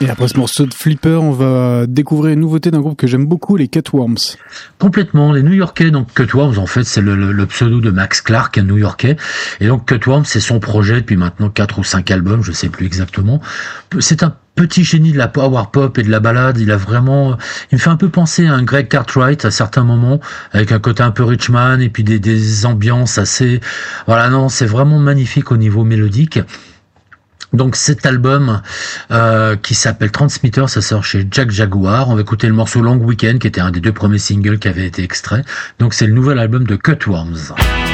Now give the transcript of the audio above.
Et après ce morceau de Flipper, on va découvrir une nouveauté d'un groupe que j'aime beaucoup, les Cutworms. Complètement, les New-Yorkais. Donc Cutworms, en fait, c'est le pseudo de Max Clark, un New-Yorkais. Et donc Cutworms, c'est son projet depuis maintenant 4 ou 5 albums, je sais plus exactement. C'est un petit génie de la power pop et de la ballade. Il me fait un peu penser à un Greg Cartwright à certains moments, avec un côté un peu Richman et puis des ambiances assez, voilà, non, c'est vraiment magnifique au niveau mélodique. Donc cet album qui s'appelle Transmitter, ça sort chez Jack Jaguar. On va écouter le morceau Long Weekend qui était un des 2 premiers singles qui avait été extrait. Donc c'est le nouvel album de Cutworms.